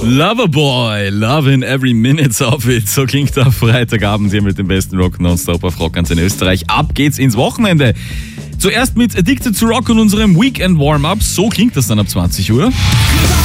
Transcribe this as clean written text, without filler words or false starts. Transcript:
Loverboy, loving every minute of it. So klingt der Freitagabend hier mit dem besten Rock nonstop auf Rock in Österreich. Ab geht's ins Wochenende. Zuerst mit Addicted to Rock und unserem Weekend Warm-Up. So klingt das dann ab 20 Uhr.